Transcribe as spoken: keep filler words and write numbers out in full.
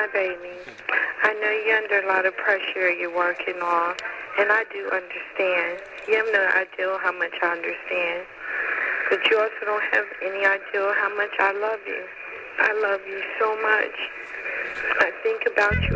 baby. I know you're under a lot of pressure you're working on, and I do understand. You have no idea how much I understand. But you also don't have any idea how much I love you. I love you so much. I think about you